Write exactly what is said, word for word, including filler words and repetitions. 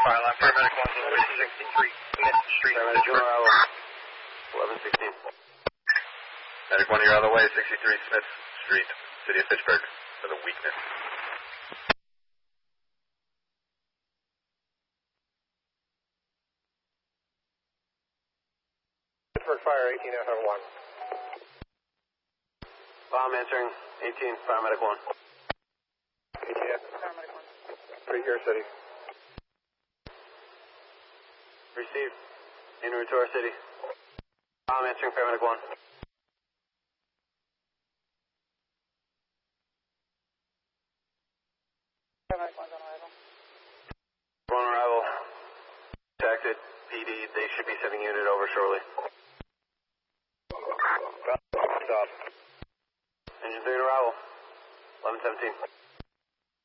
Fire line, paramedic one to the sixty-three Smith Street. Paramedic one arrival, eleven sixteen. Medic one, you're on the way, sixty-three Smith Street, City of Fitchburg, for the weakness. Pittsburgh Fire, eighteen F one. Bomb answering, eighteen, paramedic one. eighteen F. Paramedic one. Three here, City. Received, en route to our city. Bomb answering, paramedic one. Paramedic one's on arrival. On arrival. Contacted P D, they should be sending unit over shortly. Stop. Engine three on arrival, eleven seventeen.